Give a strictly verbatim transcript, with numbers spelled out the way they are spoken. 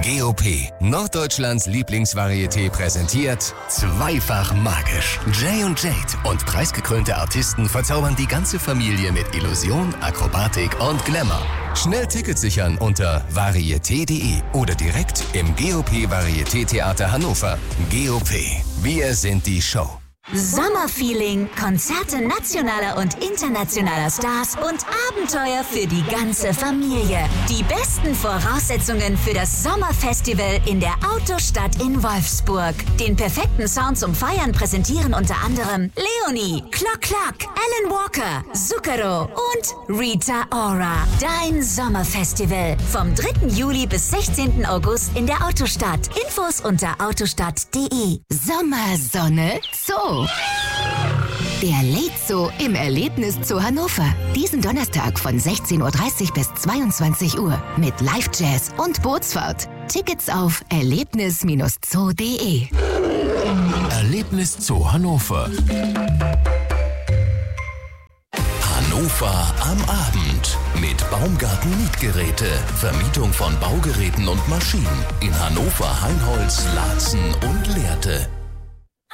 G O P, Norddeutschlands Lieblingsvarieté, präsentiert Zweifach magisch. Jay und Jade und preisgekrönte Artisten verzaubern die ganze Familie mit Illusion, Akrobatik und Glamour. Schnell Tickets sichern unter varieté punkt de oder direkt im G O P Varieté Theater Hannover. G O P, wir sind die Show. Sommerfeeling, Konzerte nationaler und internationaler Stars und Abenteuer für die ganze Familie. Die besten Voraussetzungen für das Sommerfestival in der Autostadt in Wolfsburg. Den perfekten Sound zum Feiern präsentieren unter anderem Leonie, Clock Clock, Alan Walker, Zucchero und Rita Ora. Dein Sommerfestival vom dritten Juli bis sechzehnten August in der Autostadt. Infos unter autostadt punkt de. Sommersonne Zoo. Der Late Zoo im Erlebnis Zoo Hannover. Diesen Donnerstag von sechzehn Uhr dreißig bis zweiundzwanzig Uhr mit Live-Jazz und Bootsfahrt. Tickets auf erlebnis Bindestrich zoo punkt de. Erlebnis Zoo Hannover. Hannover am Abend mit Baumgarten Mietgeräte. Vermietung von Baugeräten und Maschinen in Hannover, Heinholz, Laatzen und Lehrte.